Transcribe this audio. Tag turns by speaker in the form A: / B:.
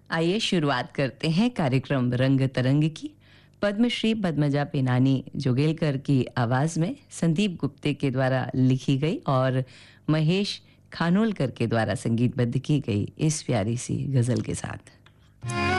A: आइए शुरुआत करते हैं कार्यक्रम रंग तरंग की। पद्मश्री पद्मजा पेनानी जोगेलकर की आवाज़ में संदीप गुप्ते के द्वारा लिखी गई और महेश खानोलकर के द्वारा संगीतबद्ध की गई इस प्यारी सी गज़ल के साथ।